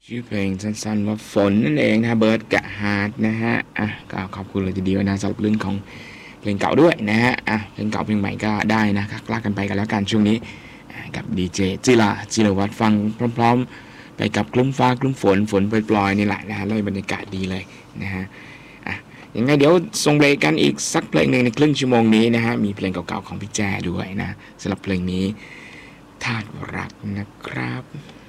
ชื่อเพลงสั้นๆว่าฝนนั่นเองนะเบิร์ดกะฮาร์ดนะฮะก็ขอบคุณเลยทีเดียวนะสำหรับเรื่องของเพลงเก่าด้วยนะฮะเพลงเก่าเพลงใหม่ก็ได้นะคลากกันไปกันแล้วกันช่วงนี้กับดีเจจิรวัตรฟังพร้อมๆไปกับคลุ้มฟ้าคลุ้มฝนปลอยๆนี่แหละนะฮะเลยบรรยากาศดีเลยนะฮะยังไงเดี๋ยวส่งเพลงกันอีกสักเพลงหนึ่งในครึ่งชั่วโมงนี้นะฮะมีเพลงเก่าๆของพี่แจ้ด้วยนะสำหรับเพลงนี้ธาตุรักนะครับ